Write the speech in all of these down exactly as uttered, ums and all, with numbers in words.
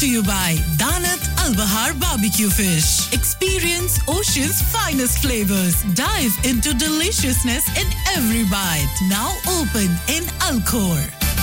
to you by Danat Al Bahar Barbecue Fish. Experience Ocean's finest flavors. Dive into deliciousness in every bite. Now open in Alcor.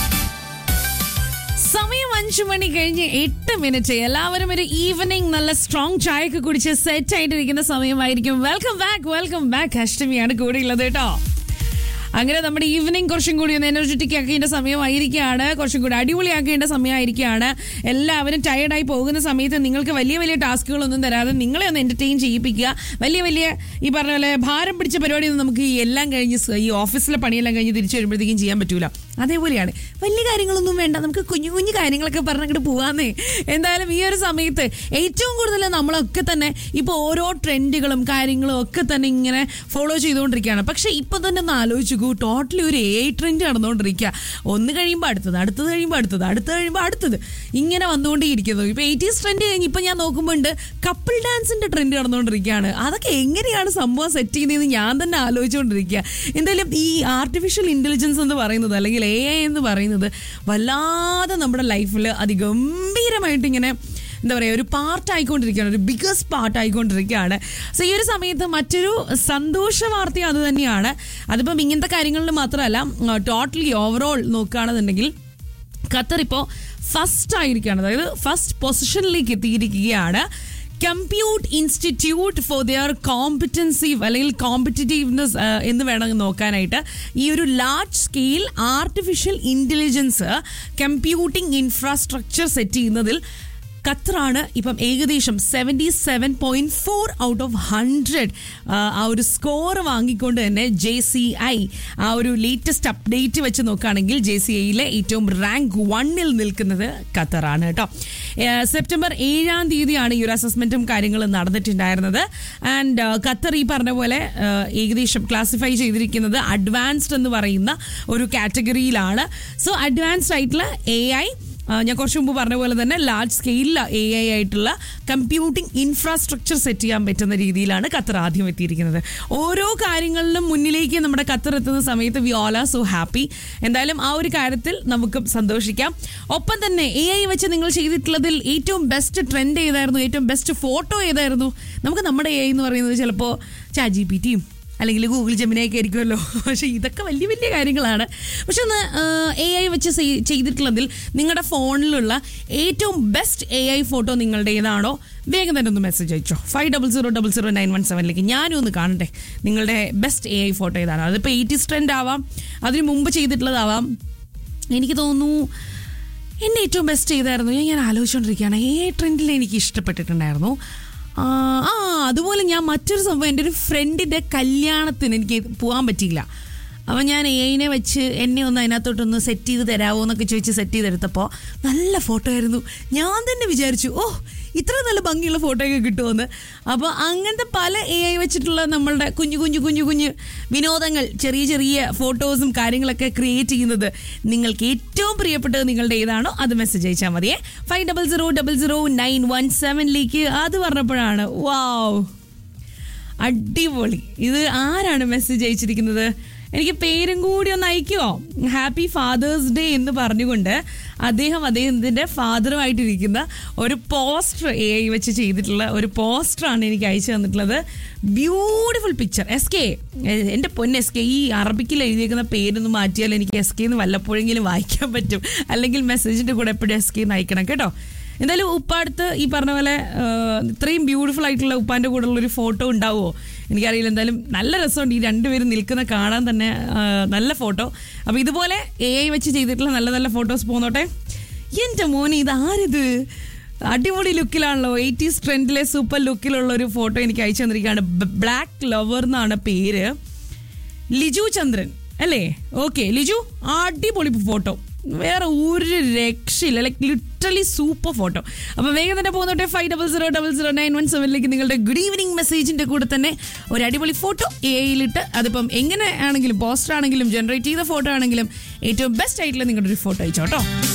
സമയം അഞ്ചു മണി കഴിഞ്ഞ് എട്ട് minute. എല്ലാവരും ഒരു evening നല്ല strong ചായയൊക്കെ കുടിച്ച് set ആയിട്ടിരിക്കുന്ന സമയമായിരിക്കും. വെൽക്കം ബാക്ക് വെൽക്കം ബാക്ക് അഷ്ടമിയാണ് കൂടെ ഉള്ളത് കേട്ടോ. അങ്ങനെ നമ്മുടെ ഈവനിങ് കുറച്ചും കൂടി ഒന്ന് എനർജറ്റിക് ആക്കേണ്ട സമയമായിരിക്കുകയാണ്, കുറച്ചും കൂടി അടിപൊളിയാക്കേണ്ട സമയമായിരിക്കുകയാണ്. എല്ലാവരും ടയർഡായി പോകുന്ന സമയത്ത് നിങ്ങൾക്ക് വലിയ വലിയ ടാസ്കുകളൊന്നും തരാതെ നിങ്ങളെ ഒന്ന് എന്റർടൈൻ ചെയ്യിപ്പിക്കുക. വലിയ വലിയ ഈ പറഞ്ഞ പോലെ ഭാരം പിടിച്ച പരിപാടിയൊന്നും നമുക്ക് ഈ എല്ലാം കഴിഞ്ഞ് ഈ ഓഫീസിലെ പണിയെല്ലാം കഴിഞ്ഞ് തിരിച്ചു വരുമ്പോഴത്തേക്കും ചെയ്യാൻ പറ്റൂല. അതേപോലെയാണ് വലിയ കാര്യങ്ങളൊന്നും വേണ്ട, നമുക്ക് കുഞ്ഞു കുഞ്ഞു കാര്യങ്ങളൊക്കെ പറഞ്ഞിട്ട് പോകാന്നേ. എന്തായാലും ഈ ഒരു സമയത്ത് ഏറ്റവും കൂടുതൽ നമ്മളൊക്കെ തന്നെ ഇപ്പോൾ ഓരോ ട്രെൻഡുകളും കാര്യങ്ങളും ഒക്കെ തന്നെ ഇങ്ങനെ ഫോളോ ചെയ്തുകൊണ്ടിരിക്കുകയാണ്. പക്ഷെ ഇപ്പൊ തന്നെ ഒന്ന് ആലോചിച്ചു, ടോട്ടലി ഒരു എ ഐ ട്രെൻഡ് നടന്നുകൊണ്ടിരിക്കുക. ഒന്ന് കഴിയുമ്പോൾ അടുത്തത്, അടുത്തത് കഴിയുമ്പോൾ അടുത്തത്, അടുത്തത് കഴിയുമ്പോൾ അടുത്തത്, ഇങ്ങനെ വന്നുകൊണ്ടേയിരിക്കുന്നു. ഇപ്പൊ എയ്റ്റീസ് ട്രെൻഡ് കഴിഞ്ഞ് ഇപ്പൊ ഞാൻ നോക്കുമ്പോൾ ഉണ്ട് കപ്പിൾ ഡാൻസിന്റെ ട്രെൻഡ് നടന്നുകൊണ്ടിരിക്കുകയാണ്. അതൊക്കെ എങ്ങനെയാണ് സംഭവം സെറ്റ് ചെയ്യുന്നതെന്ന് ഞാൻ തന്നെ ആലോചിച്ചുകൊണ്ടിരിക്കുക. എന്തായാലും ഈ ആർട്ടിഫിഷ്യൽ ഇന്റലിജൻസ് എന്ന് പറയുന്നത് അല്ലെങ്കിൽ എ ഐ എന്ന് പറയുന്നത് വല്ലാതെ നമ്മുടെ ലൈഫിൽ അതിഗംഭീരമായിട്ട് ഇങ്ങനെ എന്താ പറയുക ഒരു പാർട്ടായിക്കൊണ്ടിരിക്കുകയാണ്, ഒരു ബിഗസ്റ്റ് പാർട്ടായിക്കൊണ്ടിരിക്കുകയാണ്. സോ ഈ ഒരു സമയത്ത് മറ്റൊരു സന്തോഷ വാർത്ത അത് തന്നെയാണ്. അതിപ്പം ഇങ്ങനത്തെ കാര്യങ്ങളിൽ മാത്രമല്ല, ടോട്ടലി ഓവറോൾ നോക്കുകയാണെന്നുണ്ടെങ്കിൽ ഖത്തർ ഇപ്പോൾ ഫസ്റ്റ് ആയിരിക്കുകയാണ്, അതായത് ഫസ്റ്റ് പൊസിഷനിലേക്ക് എത്തിയിരിക്കുകയാണ്. Compute institute four their competency അല്ലെങ്കിൽ കോമ്പറ്റീറ്റീവ്നെസ് എന്ന് വേണമെങ്കിൽ നോക്കാനായിട്ട് ഈ ഒരു large scale artificial intelligence computing infrastructure set ചെയ്യുന്നതിൽ ഖത്തറാണ് ഇപ്പം ഏകദേശം seventy seven point four out of hundred ആ ഒരു സ്കോർ വാങ്ങിക്കൊണ്ട് തന്നെ ജെ സി ഐ ആ ഒരു ലേറ്റസ്റ്റ് അപ്ഡേറ്റ് വെച്ച് നോക്കുകയാണെങ്കിൽ ജെ സി ഐയിലെ ഏറ്റവും റാങ്ക് വണ്ണിൽ നിൽക്കുന്നത് ഖത്തറാണ് കേട്ടോ. സെപ്റ്റംബർ ഏഴാം തീയതിയാണ് ഈ ഒരു അസസ്മെന്റും കാര്യങ്ങളും നടന്നിട്ടുണ്ടായിരുന്നത്. ആൻഡ് ഖത്തർ ഈ പറഞ്ഞ പോലെ ഏകദേശം ക്ലാസിഫൈ ചെയ്തിരിക്കുന്നത് അഡ്വാൻസ്ഡ് എന്ന് പറയുന്ന ഒരു കാറ്റഗറിയിലാണ്. സോ അഡ്വാൻസ്ഡ് ആയിട്ടുള്ള എ ഐ, ഞാൻ കുറച്ച് മുമ്പ് പറഞ്ഞ പോലെ തന്നെ ലാർജ് സ്കെയിലിൽ എ ഐ ആയിട്ടുള്ള കമ്പ്യൂട്ടിംഗ് ഇൻഫ്രാസ്ട്രക്ചർ സെറ്റ് ചെയ്യാൻ പറ്റുന്ന രീതിയിലാണ് ഖത്തർ ആദ്യം എത്തിയിരിക്കുന്നത്. ഓരോ കാര്യങ്ങളിലും മുന്നിലേക്ക് നമ്മുടെ ഖത്തർ എത്തുന്ന സമയത്ത് we all are so happy. എന്തായാലും ആ ഒരു കാര്യത്തിൽ നമുക്ക് സന്തോഷിക്കാം. ഒപ്പം തന്നെ എ ഐ വെച്ച് നിങ്ങൾ ചെയ്തിട്ടുള്ളതിൽ ഏറ്റവും ബെസ്റ്റ് ട്രെൻഡ് ഏതായിരുന്നു, ഏറ്റവും ബെസ്റ്റ് ഫോട്ടോ ഏതായിരുന്നു? നമുക്ക് നമ്മുടെ എ ഐ എന്ന് പറയുന്നത് ചിലപ്പോൾ ചാറ്റ് ജി പി ടിയും അല്ലെങ്കിൽ ഗൂഗിൾ ജെമിനിയൊക്കെ ആയിരിക്കുമല്ലോ. പക്ഷെ ഇതൊക്കെ വലിയ വലിയ കാര്യങ്ങളാണ്. പക്ഷെ ഒന്ന് എ ഐ വെച്ച് ചെയ്തിട്ടുള്ളതിൽ നിങ്ങളുടെ ഫോണിലുള്ള ഏറ്റവും ബെസ്റ്റ് എ ഐ ഫോട്ടോ നിങ്ങളുടെ ഏതാണോ വേഗം തന്നെ ഒന്ന് message അയച്ചോ. Five double zero double zero nine one സെവനിലേക്ക് ഞാനും ഒന്ന് കാണട്ടെ നിങ്ങളുടെ ബെസ്റ്റ് എ ഐ ഫോട്ടോ ഏതാണ്. അതിപ്പോൾ എയ്റ്റീസ് ട്രെൻഡ് ആവാം, അതിന് മുമ്പ് ചെയ്തിട്ടുള്ളതാവാം. എനിക്ക് തോന്നുന്നു എന്നെ ഏറ്റവും ബെസ്റ്റ് ചെയ്തായിരുന്നു. ഞാൻ ഞാൻ ആലോചിച്ചുകൊണ്ടിരിക്കുകയാണ് എ ഐ ട്രെൻഡിൽ എനിക്ക് ഇഷ്ടപ്പെട്ടിട്ടുണ്ടായിരുന്നു. ആ അതുപോലെ ഞാൻ മറ്റൊരു സംഭവം, എൻ്റെ ഒരു ഫ്രണ്ടിൻ്റെ കല്യാണത്തിന് എനിക്ക് പോകാൻ പറ്റിയില്ല. അപ്പം ഞാൻ എ ഐനെ വെച്ച് എന്നെ ഒന്ന് അതിനകത്തോട്ടൊന്ന് സെറ്റ് ചെയ്ത് തരാമോ എന്നൊക്കെ ചോദിച്ച് സെറ്റ് ചെയ്തെടുത്തപ്പോൾ നല്ല ഫോട്ടോ ആയിരുന്നു. ഞാൻ തന്നെ വിചാരിച്ചു ഓ ഇത്ര നല്ല ഭംഗിയുള്ള ഫോട്ടോയൊക്കെ കിട്ടുമെന്ന്. അപ്പോൾ അങ്ങനത്തെ പല എ ഐ വെച്ചിട്ടുള്ള നമ്മളുടെ കുഞ്ഞു കുഞ്ഞു കുഞ്ഞു കുഞ്ഞു വിനോദങ്ങൾ, ചെറിയ ചെറിയ ഫോട്ടോസും കാര്യങ്ങളൊക്കെ ക്രിയേറ്റ് ചെയ്യുന്നത് നിങ്ങൾക്ക് ഏറ്റവും പ്രിയപ്പെട്ടത് നിങ്ങളുടെ ഏതാണോ അത് മെസ്സേജ് അയച്ചാൽ മതിയേ. Five double zero double zero nine one സെവനിലേക്ക്. അത് പറഞ്ഞപ്പോഴാണ് വാവ് അടിപൊളി. ഇത് ആരാണ് മെസ്സേജ് അയച്ചിരിക്കുന്നത്? എനിക്ക് പേരും കൂടി ഒന്ന് അയക്കുമോ? ഹാപ്പി ഫാദേഴ്സ് ഡേ എന്ന് പറഞ്ഞുകൊണ്ട് അദ്ദേഹം അദ്ദേഹത്തിൻ്റെ ഫാദറുമായിട്ടിരിക്കുന്ന ഒരു പോസ്റ്റർ എ ഐ വെച്ച് ചെയ്തിട്ടുള്ള ഒരു പോസ്റ്ററാണ് എനിക്ക് അയച്ചു തന്നിട്ടുള്ളത്. Beautiful picture. എസ് കെ, എൻ്റെ പൊന്ന് എസ് കെ, ഈ അറബിക്കിൽ എഴുതിയേക്കുന്ന പേരൊന്ന് മാറ്റിയാൽ എനിക്ക് എസ് കെ എന്ന് വല്ലപ്പോഴെങ്കിലും വായിക്കാൻ പറ്റും. അല്ലെങ്കിൽ മെസ്സേജിൻ്റെ കൂടെ എപ്പോഴും എസ് കെ എന്ന് അയക്കണം കേട്ടോ. എന്തായാലും ഉപ്പാടുത്ത് ഈ പറഞ്ഞ പോലെ ഇത്രയും ബ്യൂട്ടിഫുൾ ആയിട്ടുള്ള ഉപ്പാൻ്റെ കൂടെ ഉള്ളൊരു ഫോട്ടോ ഉണ്ടാവുമോ എനിക്കറിയില്ല. എന്തായാലും നല്ല രസമുണ്ട് ഈ രണ്ടുപേരും നിൽക്കുന്ന കാണാൻ തന്നെ, നല്ല ഫോട്ടോ. അപ്പോൾ ഇതുപോലെ എ ഐ വെച്ച് ചെയ്തിട്ടുള്ള നല്ല നല്ല ഫോട്ടോസ് പോന്നോട്ടെ. എൻ്റെ മോനെ ഇതാരിത്, അടിപൊളി ലുക്കിലാണല്ലോ, എയ്റ്റീസ് ട്രെൻഡിലെ സൂപ്പർ ലുക്കിലുള്ള ഒരു ഫോട്ടോ എനിക്ക് അയച്ചു തന്നിരിക്കുകയാണ്. ബ്ലാക്ക് ലവർ എന്നാണ് പേര്, ലിജു ചന്ദ്രൻ അല്ലേ? ഓക്കെ ലിജു, അടിപൊളി ഫോട്ടോ, വേറെ ഒരു രക്ഷയില്ല, ലൈക്ക് ലിറ്ററലി സൂപ്പർ ഫോട്ടോ. അപ്പോൾ വേഗം തന്നെ പോകുന്നോട്ടെ five double zero double zero nine one സെവനിലേക്ക് നിങ്ങളുടെ ഗുഡ് ഈവനിങ് മെസ്സേജിൻ്റെ കൂടെ തന്നെ ഒരു അടിപൊളി ഫോട്ടോ എ ഐയിലിട്ട്, അതിപ്പം എങ്ങനെ ആണെങ്കിലും പോസ്റ്റർ ആണെങ്കിലും ജനറേറ്റ് ചെയ്ത ഫോട്ടോ ആണെങ്കിലും ഏറ്റവും ബെസ്റ്റ് ആയിട്ടുള്ള നിങ്ങളുടെ ഒരു ഫോട്ടോ അയച്ചോട്ടോ.